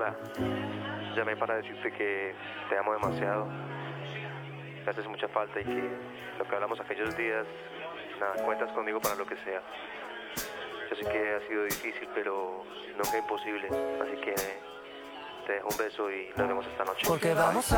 nada, llamé para decirte que te amo demasiado, que haces mucha falta y que lo que hablamos aquellos días, nada, cuentas conmigo para lo que sea. Yo sé que ha sido difícil, pero nunca imposible, así que te dejo un beso y nos vemos esta noche. Porque vamos a